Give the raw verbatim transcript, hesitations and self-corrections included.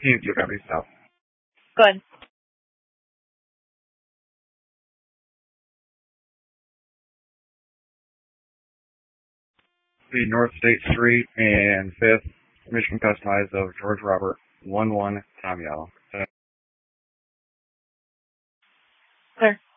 Team two Copy South. Good. The North State Street and fifth Michigan Customized of George Robert, one one Tom Yellow. Clear.